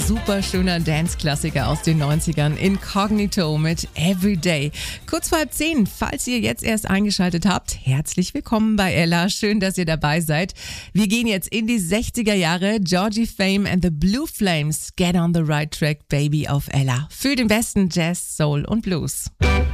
super schöner Dance-Klassiker aus den 90ern. Incognito mit Everyday. Kurz vor 9:30, falls ihr jetzt erst eingeschaltet habt, herzlich willkommen bei Ella. Schön, dass ihr dabei seid. Wir gehen jetzt in die 60er Jahre. Georgie Fame and the Blue Flames. Get on the right track, baby, auf Ella. Für den besten Jazz, Soul und Blues.